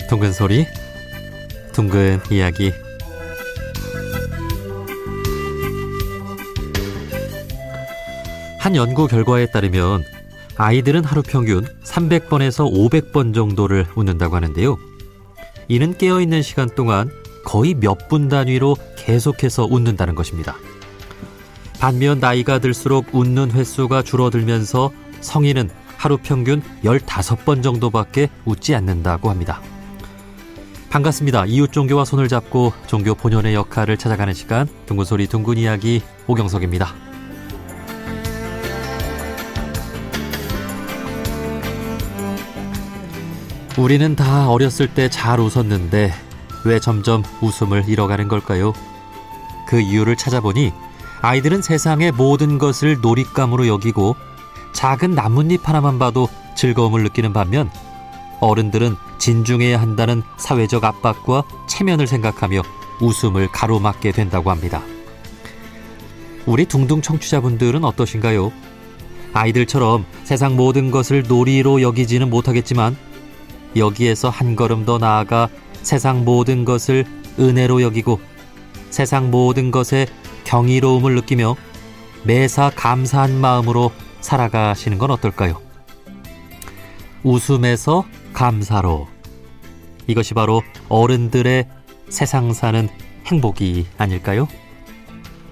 둥근 소리, 둥근 이야기. 한 연구 결과에 따르면 아이들은 하루 평균 300번에서 500번 정도를 웃는다고 하는데요. 이는 깨어있는 시간 동안 거의 몇 분 단위로 계속해서 웃는다는 것입니다. 반면 나이가 들수록 웃는 횟수가 줄어들면서 성인은 하루 평균 15번 정도밖에 웃지 않는다고 합니다. 반갑습니다. 이웃 종교와 손을 잡고 종교 본연의 역할을 찾아가는 시간, 둥근 소리 둥근 이야기, 오경석입니다. 우리는 다 어렸을 때 잘 웃었는데 왜 점점 웃음을 잃어가는 걸까요? 그 이유를 찾아보니 아이들은 세상의 모든 것을 놀잇감으로 여기고 작은 나뭇잎 하나만 봐도 즐거움을 느끼는 반면 어른들은 진중해야 한다는 사회적 압박과 체면을 생각하며 웃음을 가로막게 된다고 합니다. 우리 둥둥 청취자분들은 어떠신가요? 아이들처럼 세상 모든 것을 놀이로 여기지는 못하겠지만 여기에서 한 걸음 더 나아가 세상 모든 것을 은혜로 여기고 세상 모든 것에 경이로움을 느끼며 매사 감사한 마음으로 살아가시는 건 어떨까요? 웃음에서 감사로. 이것이 바로 어른들의 세상 사는 행복이 아닐까요?